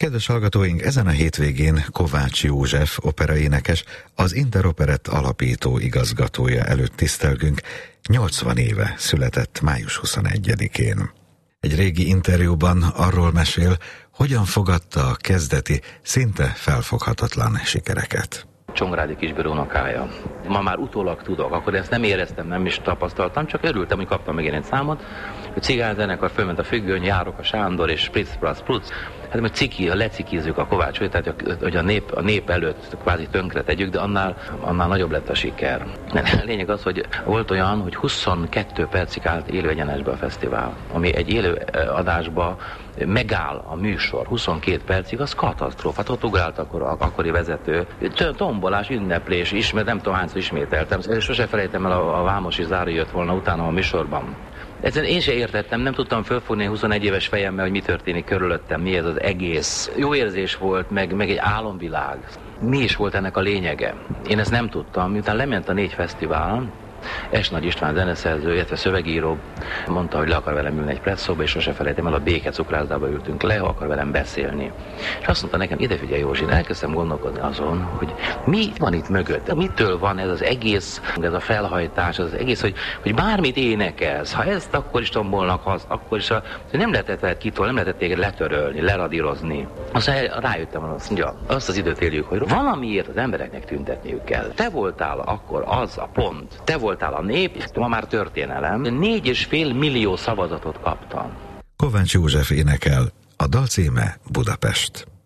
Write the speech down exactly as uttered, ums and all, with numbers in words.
Kedves hallgatóink, ezen a hétvégén Kovács József operaénekes, az Interoperett alapító igazgatója előtt tisztelgünk. nyolcvan éve született május huszonegyedikén. Egy régi interjúban arról mesél, hogyan fogadta a kezdeti, szinte felfoghatatlan sikereket. Csongrádi Kisbíró unokája. Ma már utólag tudok, akkor ezt nem éreztem, nem is tapasztaltam, csak örültem, hogy kaptam még én egy számot, hogy cigányzenekar fölment a függöny, járok a Sándor és Spritz, Prasz, Prutz. Hát mert ciki, lecikizzük a Kovács, tehát hogy a nép, a nép előtt kvázi tönkre tegyük, de annál, annál nagyobb lett a siker. A lényeg az, hogy volt olyan, hogy huszonkettő percig állt élő egyenesbe a fesztivál, ami egy élő adásba megáll a műsor huszonkettő percig, az katasztrófa. Hát ott ugrált akkor a akkori vezető. Tombolás, ünneplés, ismét, nem tudom hányszor ismételtem. Sose felejtem el, a, a Vámosi Zári jött volna utána a műsorban. Egyszerűen én se értettem, nem tudtam fölfogni huszonegy éves fejemmel, hogy mi történik körülöttem, mi ez az egész. Jó érzés volt, meg, meg egy álomvilág. Mi is volt ennek a lényege? Én ezt nem tudtam, miután lement a négy fesztivál, Es Nagy István zeneszerző, illetve szövegíró mondta, hogy le akar velem ülni egy presszóba, és sose felejtem el, a Béke cukrászdába ültünk le, akar velem beszélni. És azt mondta nekem, ide figyelj Józsi, elkezdtem gondolkodni azon, hogy mi van itt mögött, mitől van ez az egész, ez a felhajtás, az egész, hogy, hogy bármit énekelsz, ha ezt akkor is tombolnak, ha azt, akkor is, hogy nem lehetett kitól, nem lehetett téged letörölni, leradírozni. Aztán rájöttem, azt mondja, azt az időt éljük, hogy valamiért az embereknek tüntetniük kell. Te voltál akkor az a pont, te voltál a nép, ma már történelem. Négy és fél millió szavazatot kaptam. Kovács József énekel, a dal címe Budapest.